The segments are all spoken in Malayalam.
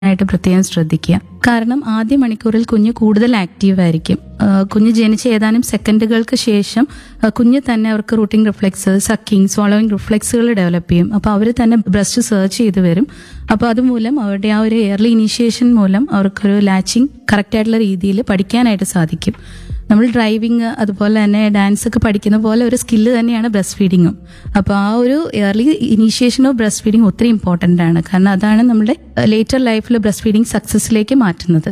ആയിട്ട് പ്രത്യേകം ശ്രദ്ധിക്കുക. കാരണം ആദ്യ മണിക്കൂറിൽ കുഞ്ഞ് കൂടുതൽ ആക്റ്റീവ് ആയിരിക്കും. കുഞ്ഞ് ജനിച്ച ഏതാനും സെക്കൻഡുകൾക്ക് ശേഷം കുഞ്ഞ് തന്നെ അവർക്ക് റൂട്ടിംഗ് റിഫ്ലെക്സ്, സക്കിങ്, സ്വോളോയിങ് റിഫ്ലെക്സുകൾ ഡെവലപ്പ് ചെയ്യും. അപ്പോൾ അവർ തന്നെ ബ്രസ്റ്റ് സെർച്ച് ചെയ്ത് വരും. അപ്പോൾ അതുമൂലം അവരുടെ ആ ഒരു എയർലി ഇനീഷ്യേഷൻ മൂലം അവർക്കൊരു ലാച്ചിങ് കറക്റ്റ് ആയിട്ടുള്ള രീതിയിൽ പഠിക്കാനായിട്ട് സാധിക്കും. നമ്മൾ ഡ്രൈവിങ് അതുപോലെ തന്നെ ഡാൻസ് ഒക്കെ പഠിക്കുന്ന പോലെ ഒരു സ്കില്ല് തന്നെയാണ് ബ്രസ്റ്റ് ഫീഡിങ്ങും. അപ്പോൾ ആ ഒരു early initiation of breast feeding ഒത്തിരി ഇമ്പോർട്ടൻ്റ് ആണ്. കാരണം അതാണ് നമ്മുടെ ലേറ്റർ ലൈഫിൽ ബ്രസ്റ്റ് ഫീഡിങ് സക്സസിലേക്ക് മാറ്റുന്നത്.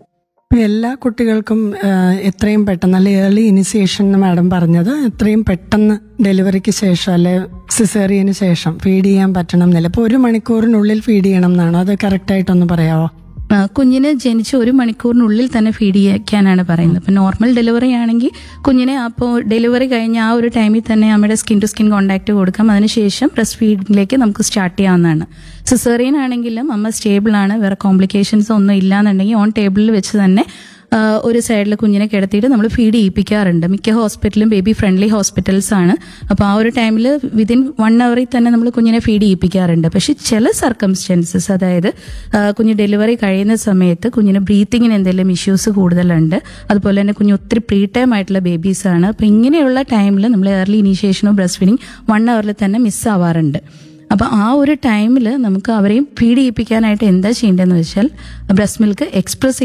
എല്ലാ കുട്ടികൾക്കും എത്രയും പെട്ടെന്ന് അല്ലെ ഏർലി ഇനിസിയേഷൻ എന്ന് മാഡം പറഞ്ഞത് എത്രയും പെട്ടെന്ന് ഡെലിവറിക്ക് ശേഷം അല്ലെ സിസേറിയന് ശേഷം ഫീഡ് ചെയ്യാൻ പറ്റണം എന്നില്ല. ഇപ്പോൾ 1 മണിക്കൂറിനുള്ളിൽ ഫീഡ് ചെയ്യണം എന്നാണോ? അത് കറക്റ്റായിട്ടൊന്ന് പറയാവോ? കുഞ്ഞിന് ജനിച്ച് 1 മണിക്കൂറിനുള്ളിൽ തന്നെ ഫീഡ് ചെയ്യാനാണ് പറയുന്നത്. ഇപ്പം നോർമൽ ഡെലിവറി ആണെങ്കിൽ കുഞ്ഞിനെ അപ്പോൾ ഡെലിവറി കഴിഞ്ഞ ആ ഒരു ടൈമിൽ തന്നെ അമ്മയുടെ സ്കിൻ ടു സ്കിൻ കോൺടാക്ട് കൊടുക്കാം. അതിനുശേഷം ബ്രസ്റ്റ് ഫീഡിങ്ങിലേക്ക് നമുക്ക് സ്റ്റാർട്ട് ചെയ്യാവുന്നതാണ്. സിസേറിയൻ ആണെങ്കിലും അമ്മ സ്റ്റേബിൾ ആണ്, വേറെ കോംപ്ലിക്കേഷൻസ് ഒന്നും ഇല്ലാന്നുണ്ടെങ്കിൽ ഓൺ ടേബിളിൽ വെച്ച് തന്നെ ഒരു സൈഡിൽ കുഞ്ഞിനെ കിടത്തിയിട്ട് നമ്മൾ ഫീഡ് ചെയ്യിപ്പിക്കാറുണ്ട്. മിക്ക ഹോസ്പിറ്റലും ബേബി ഫ്രണ്ട്ലി ഹോസ്പിറ്റൽസ് ആണ്. അപ്പോൾ ആ ഒരു ടൈമിൽ വിതിൻ 1 അവറിൽ തന്നെ നമ്മൾ കുഞ്ഞിനെ ഫീഡ് ചെയ്യിപ്പിക്കാറുണ്ട്. പക്ഷെ ചില സർക്കംസ്റ്റൻസസ്, അതായത് കുഞ്ഞ് ഡെലിവറി കഴിയുന്ന സമയത്ത് കുഞ്ഞിന് ബ്രീത്തിങ്ങിന് എന്തെങ്കിലും ഇഷ്യൂസ് കൂടുതലുണ്ട്, അതുപോലെ തന്നെ കുഞ്ഞ് ഒത്തിരി പ്രീ ടൈം ആയിട്ടുള്ള ബേബീസ് ആണ്. അപ്പോൾ ഇങ്ങനെയുള്ള ടൈമിൽ നമ്മൾ early initiation of breast feeding 1 അവറിൽ തന്നെ മിസ്സാവാറുണ്ട്. അപ്പോൾ ആ ഒരു ടൈമിൽ നമുക്ക് അവരെയും ഫീഡ് ചെയ്യിപ്പിക്കാനായിട്ട് എന്താ ചെയ്യേണ്ടതെന്ന് വെച്ചാൽ ബ്രസ്റ്റ് മിൽക്ക് എക്സ്പ്രസ്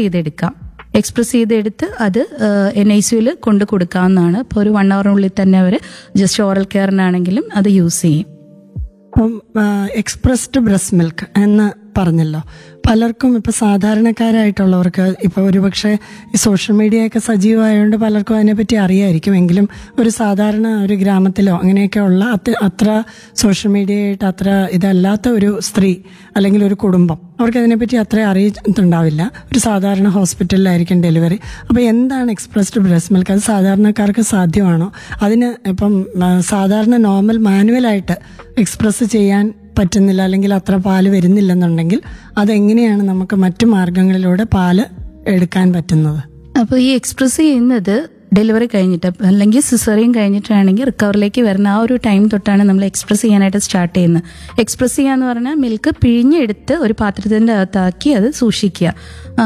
ചെയ്തെടുത്ത് അത് NICUവിൽ കൊണ്ടു കൊടുക്കാവുന്നതാണ്. അപ്പോൾ ഒരു 1 അവറിനുള്ളിൽ തന്നെ അവർ ജസ്റ്റ് ഓറൽ കെയറിനാണെങ്കിലും അത് യൂസ് ചെയ്യും. അപ്പം എക്സ്പ്രസ്ഡ് ബ്രസ്റ്റ് മിൽക്ക് എന്ന് പറഞ്ഞല്ലോ, പലർക്കും ഇപ്പൊ സാധാരണക്കാരായിട്ടുള്ളവർക്ക് ഇപ്പൊ ഒരുപക്ഷെ ഈ സോഷ്യൽ മീഡിയ ഒക്കെ സജീവമായതുകൊണ്ട് പലർക്കും അതിനെപ്പറ്റി അറിയായിരിക്കും. എങ്കിലും ഒരു സാധാരണ ഒരു ഗ്രാമത്തിലോ അങ്ങനെയൊക്കെ ഉള്ള അത്ര സോഷ്യൽ മീഡിയയായിട്ട് അത്ര ഇതല്ലാത്ത ഒരു സ്ത്രീ അല്ലെങ്കിൽ ഒരു കുടുംബം, അവർക്ക് അതിനെപ്പറ്റി അത്ര അറിയുന്നുണ്ടാവില്ല. ഒരു സാധാരണ ഹോസ്പിറ്റലിലായിരിക്കും ഡെലിവറി. അപ്പോൾ എന്താണ് എക്സ്പ്രസ്ഡ് ബ്രസ്റ്റ് മിൽക്ക്? അത് സാധാരണക്കാർക്ക് സാധ്യമാണോ? അതിന് ഇപ്പം സാധാരണ നോർമൽ മാനുവലായിട്ട് എക്സ്പ്രസ് ചെയ്യാൻ പറ്റുന്നില്ല അല്ലെങ്കിൽ അത്ര പാല് വരുന്നില്ലെന്നുണ്ടെങ്കിൽ അതെങ്ങനെയാണ് നമുക്ക് മറ്റു മാർഗങ്ങളിലൂടെ പാല് എടുക്കാൻ പറ്റുന്നത്? അപ്പോൾ ഈ എക്സ്പ്രസ് ചെയ്യുന്നത് ഡെലിവറി കഴിഞ്ഞിട്ട് അല്ലെങ്കിൽ സിസേറിയൻ കഴിഞ്ഞിട്ടാണെങ്കിൽ റിക്കവറിലേക്ക് വരുന്ന ആ ഒരു ടൈം തൊട്ടാണ് നമ്മൾ എക്സ്പ്രസ് ചെയ്യാനായിട്ട് സ്റ്റാർട്ട് ചെയ്യുന്നത്. എക്സ്പ്രസ് ചെയ്യാന്ന് പറഞ്ഞാൽ മിൽക്ക് പിഴിഞ്ഞെടുത്ത് ഒരു പാത്രത്തിൻ്റെ അകത്താക്കി അത് സൂക്ഷിക്കുക.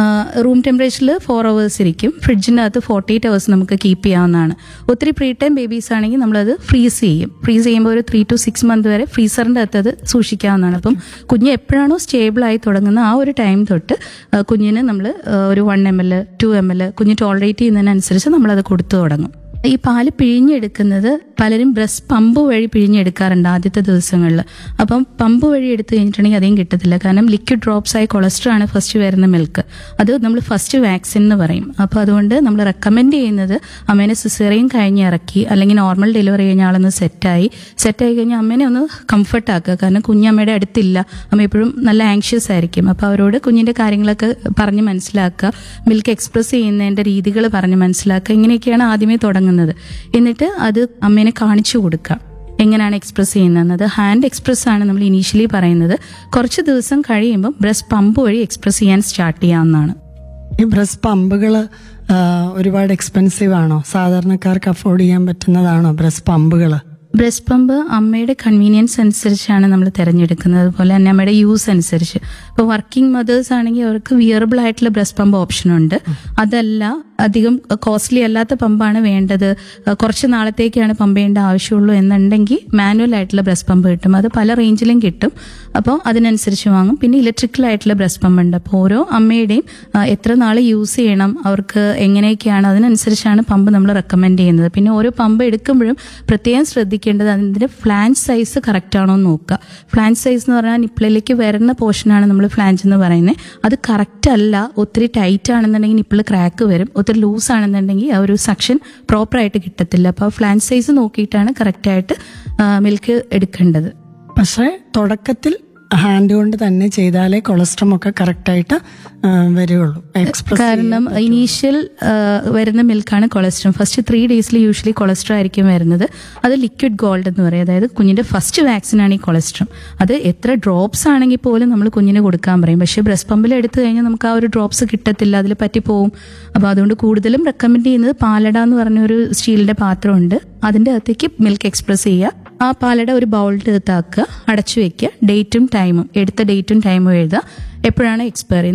റൂം ടെമ്പറേച്ചറിൽ 4 അവേഴ്സ് ഇരിക്കും. ഫ്രിഡ്ജിനകത്ത് 48 അവേഴ്സ് നമുക്ക് കീപ്പ് ചെയ്യാവുന്നതാണ്. ഒത്തിരി പ്രീ ടൈം ബേബീസ് ആണെങ്കിൽ നമ്മളത് ഫ്രീസ് ചെയ്യുമ്പോൾ ഒരു 3 to 6 മന്ത് വരെ ഫ്രീസറിൻ്റെ അകത്ത് അത് സൂക്ഷിക്കാവുന്നതാണ്. അപ്പം കുഞ്ഞ് എപ്പോഴാണോ സ്റ്റേബിളായി തുടങ്ങുന്ന ആ ഒരു ടൈം തൊട്ട് കുഞ്ഞിന് നമ്മൾ ഒരു 1 ml 2 ml കുഞ്ഞ് ടോളറേറ്റ് ചെയ്യുന്നതിനനുസരിച്ച് നമ്മളത് കൊടുത്തു തുടങ്ങും. ഈ പാല് പിഴിഞ്ഞെടുക്കുന്നത് പലരും ബ്രസ്റ്റ് പമ്പ് വഴി പിഴിഞ്ഞെടുക്കാറുണ്ട് ആദ്യത്തെ ദിവസങ്ങളിൽ. അപ്പം പമ്പ് വഴി എടുത്തു കഴിഞ്ഞിട്ടുണ്ടെങ്കിൽ അധികം കിട്ടത്തില്ല. കാരണം ലിക്വിഡ് ഡ്രോപ്സ് ആയി കൊളസ്ട്രോൾ ആണ് ഫസ്റ്റ് വരുന്ന മിൽക്ക്. അത് നമ്മൾ ഫസ്റ്റ് വാക്സിൻ എന്ന് പറയും. അപ്പോൾ അതുകൊണ്ട് നമ്മൾ റെക്കമെൻഡ് ചെയ്യുന്നത് അമ്മേനെ സിസേറിയൻ കഴിഞ്ഞ് ഇറക്കി അല്ലെങ്കിൽ നോർമൽ ഡെലിവറി കഴിഞ്ഞ ആളൊന്ന് സെറ്റായി കഴിഞ്ഞാൽ അമ്മേനെ ഒന്ന് കംഫർട്ട് ആക്കുക. കാരണം കുഞ്ഞമ്മയുടെ അടുത്തില്ല, അമ്മ എപ്പോഴും നല്ല ആങ്ഷ്യസ് ആയിരിക്കും. അപ്പോൾ അവരോട് കുഞ്ഞിന്റെ കാര്യങ്ങളൊക്കെ പറഞ്ഞ് മനസ്സിലാക്കുക, മിൽക്ക് എക്സ്പ്രസ് ചെയ്യുന്നതിന്റെ രീതികൾ പറഞ്ഞ് മനസ്സിലാക്കുക. ഇങ്ങനെയൊക്കെയാണ് ആദ്യമേ തുടങ്ങുന്നത്. എന്നിട്ട് അത് അമ്മേനെ കാണിച്ചു കൊടുക്കുക എങ്ങനെയാണ് എക്സ്പ്രസ് ചെയ്യുന്നത്. ഹാൻഡ് എക്സ്പ്രസ് ആണ് നമ്മൾ ഇനീഷ്യലി പറയുന്നത്. കുറച്ച് ദിവസം കഴിയുമ്പോൾ ബ്രസ്റ്റ് പമ്പ് വഴി എക്സ്പ്രസ് ചെയ്യാൻ സ്റ്റാർട്ട് ചെയ്യാവുന്നതാണ്. ഈ ബ്രസ്റ്റ് പമ്പുകൾ ഒരുപാട് എക്സ്പെൻസീവ് ആണോ? സാധാരണക്കാർക്ക് അഫോർഡ് ചെയ്യാൻ പറ്റുന്നതാണോ ബ്രസ്റ്റ് പമ്പുകൾ? ബ്രസ്റ്റ് പമ്പ് അമ്മയുടെ കൺവീനിയൻസ് അനുസരിച്ചാണ് നമ്മൾ തിരഞ്ഞെടുക്കുന്നത്. അതുപോലെ തന്നെ അമ്മയുടെ യൂസ് അനുസരിച്ച്. ഇപ്പോൾ വർക്കിംഗ് മദേഴ്സ് ആണെങ്കിൽ അവർക്ക് വിയറബിൾ ആയിട്ടുള്ള ബ്രസ്റ്റ് പമ്പ് ഓപ്ഷൻ ഉണ്ട്. അതല്ല അധികം കോസ്റ്റ്ലി അല്ലാത്ത പമ്പാണ് വേണ്ടത്, കുറച്ച് നാളത്തേക്കാണ് പമ്പ് ചെയ്യേണ്ട ആവശ്യമുള്ളൂ എന്നുണ്ടെങ്കിൽ മാനുവൽ ആയിട്ടുള്ള ബ്രസ്റ്റ് പമ്പ് കിട്ടും. അത് പല റേഞ്ചിലും കിട്ടും. അപ്പോൾ അതിനനുസരിച്ച് വാങ്ങും. പിന്നെ ഇലക്ട്രിക്കൽ ആയിട്ടുള്ള ബ്രസ്റ്റ് പമ്പ് ഉണ്ട്. അപ്പോൾ ഓരോ അമ്മയുടെയും എത്ര നാൾ യൂസ് ചെയ്യണം, അവർക്ക് എങ്ങനെയൊക്കെയാണ്, അതിനനുസരിച്ചാണ് പമ്പ് നമ്മൾ റെക്കമെൻഡ് ചെയ്യുന്നത്. പിന്നെ ഓരോ പമ്പ് എടുക്കുമ്പോഴും പ്രത്യേകം ശ്രദ്ധിക്കേണ്ടത് അതിന്റെ ഫ്ലാഞ്ച് സൈസ് കറക്റ്റ് ആണോ എന്ന് നോക്കുക. ഫ്ലാഞ്ച് സൈസ് എന്ന് പറഞ്ഞാൽ നിപ്പിളിലേക്ക് വരുന്ന പോർഷനാണ് നമ്മൾ ഫ്ലാഞ്ച് എന്ന് പറയുന്നത്. അത് കറക്റ്റ് അല്ല. ഒത്തിരി ടൈറ്റ് ആണെന്നുണ്ടെങ്കിൽ നിപ്പിൾ ക്രാക്ക് വരും. ഒത്തിരി ലൂസ് ആണെന്നുണ്ടെങ്കിൽ ആ ഒരു സക്ഷൻ പ്രോപ്പറായിട്ട് കിട്ടത്തില്ല. അപ്പോൾ ഫ്ലാഞ്ച് സൈസ് നോക്കിയിട്ടാണ് കറക്റ്റായിട്ട് മിൽക്ക് എടുക്കേണ്ടത്. പക്ഷേ തുടക്കത്തിൽ ഹാൻഡ് കൊണ്ട് തന്നെ ചെയ്താലേ കൊളസ്ട്രോൾ ഒക്കെ കറക്റ്റായിട്ട് വരികയുള്ളൂ. കാരണം ഇനീഷ്യൽ വരുന്ന മിൽക്കാണ് cholesterol. First 3 days usually cholesterol ആയിരിക്കും വരുന്നത്. അത് ലിക്വിഡ് ഗോൾഡ് എന്ന് പറയും. അതായത് കുഞ്ഞിന്റെ ഫസ്റ്റ് വാക്സിൻ ആണ് ഈ കൊളസ്ട്രോൾ. അത് എത്ര ഡ്രോപ്സ് ആണെങ്കിൽ പോലും നമ്മൾ കുഞ്ഞിന് കൊടുക്കാൻ പറയും. പക്ഷേ ബ്രസ്റ്റ് പമ്പിൽ എടുത്തു കഴിഞ്ഞാൽ നമുക്ക് ആ ഒരു ഡ്രോപ്സ് കിട്ടത്തില്ല, അതിൽ പറ്റിപ്പോവും. അപ്പോൾ അതുകൊണ്ട് കൂടുതലും റെക്കമെൻഡ് ചെയ്യുന്നത് പാലട എന്ന് പറഞ്ഞൊരു സ്റ്റീലിന്റെ പാത്രമുണ്ട്, അതിന്റെ അകത്തേക്ക് മിൽക്ക് എക്സ്പ്രസ് ചെയ്യുക. ആ പാലട ഒരു ബൗളിൻ്റെ അകത്താക്കുക, അടച്ചു വെക്കുക, ഡേറ്റും ടൈമും എടുത്ത ഡേറ്റും ടൈമും എഴുതുക. എപ്പോഴാണ് എക്സ്പയറി